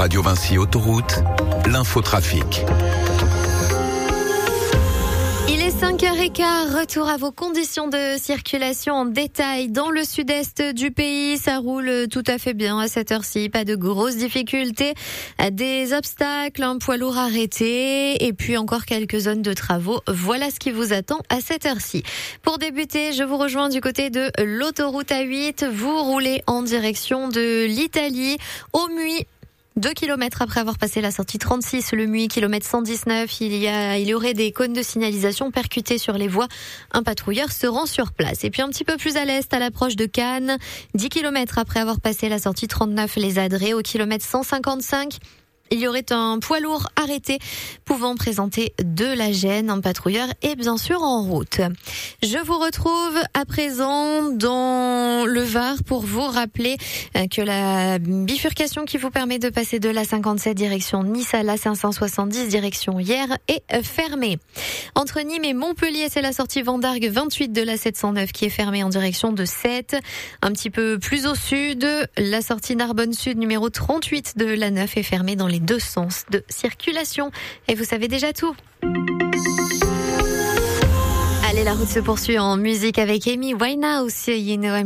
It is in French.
Radio Vinci Autoroute, l'infotrafic. Il est 5h15, retour à vos conditions de circulation en détail. Dans le sud-est du pays, ça roule tout à fait bien à cette heure-ci. Pas de grosses difficultés, des obstacles, un poids lourd arrêté et puis encore quelques zones de travaux. Voilà ce qui vous attend à cette heure-ci. Pour débuter, je vous rejoins du côté de l'autoroute A8. Vous roulez en direction de l'Italie, au Muy. 2 kilomètres après avoir passé la sortie 36, le Muy, kilomètre 119, il y aurait des cônes de signalisation percutés sur les voies. Un patrouilleur se rend sur place. Et puis un petit peu plus à l'est, à l'approche de Cannes, 10 kilomètres après avoir passé la sortie 39, les Adrets, au kilomètre 155. Il y aurait un poids lourd arrêté pouvant présenter de la gêne. Un patrouilleur est bien sûr en route. Je vous retrouve à présent dans le Var pour vous rappeler que la bifurcation qui vous permet de passer de la 57 direction Nice à la 570 direction Hyères est fermée. Entre Nîmes et Montpellier, c'est la sortie Vendargue 28 de la 709 qui est fermée en direction de Sète. Un petit peu plus au sud, la sortie Narbonne Sud numéro 38 de la 9 est fermée dans les deux sens de circulation. Et vous savez déjà tout. Allez, la route se poursuit en musique avec Amy Winehouse.